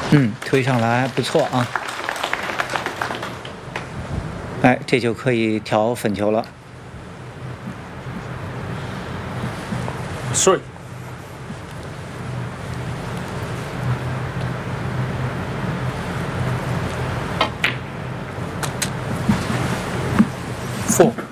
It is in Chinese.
推上来不错啊。哎，这就可以调粉球了。 3 4